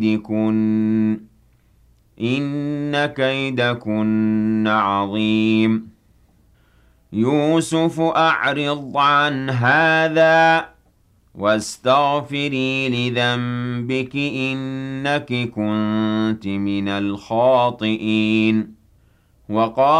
كَيْدِكُنَّ ۖ إِنَّ كَيْدَكُنَّ عَظِيمٌ يُوسُفُ أَعْرِضْ عَنْ هَٰذَا وَاسْتَغْفِرِي لِذَنبِكِ إِنَّكِ كُنتِ مِنَ الْخَاطِئِينَ